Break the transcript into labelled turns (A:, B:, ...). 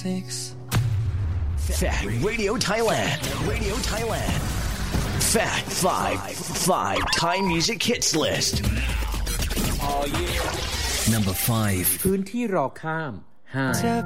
A: Fat Radio Thailand. Radio Thailand. Fat 5 Thai Music Hits List.
B: Number 5
C: พื้นที่รอข้าม5